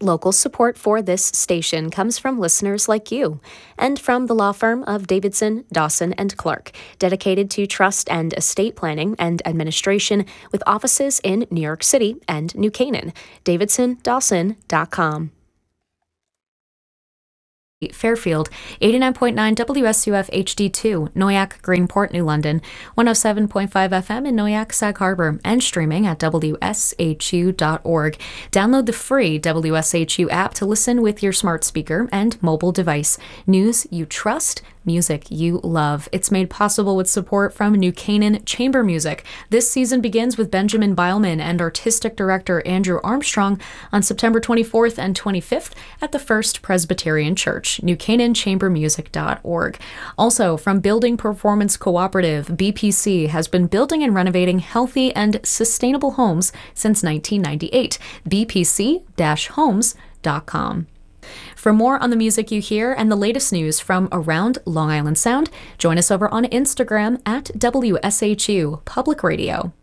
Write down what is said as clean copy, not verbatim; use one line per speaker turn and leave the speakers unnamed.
Local support for this station comes from listeners like you and from the law firm of Davidson, Dawson, and Clark, dedicated to trust and estate planning and administration with offices in New York City and New Canaan. DavidsonDawson.com. Fairfield, 89.9 WSUF HD2, Noyak, Greenport, New London, 107.5 FM in Noyak, Sag Harbor, and streaming at WSHU.org. Download the free WSHU app to listen with your smart speaker and mobile device. News you trust, music you love. It's made possible with support from New Canaan Chamber Music. This season begins with Benjamin Beilman and artistic director Andrew Armstrong on September 24th and 25th at the First Presbyterian Church, newcanaanChambermusic.org. Also, from Building Performance Cooperative, BPC has been building and renovating healthy and sustainable homes since 1998. bpc-homes.com. For more on the music you hear and the latest news from around Long Island Sound, join us over on Instagram at WSHU Public Radio.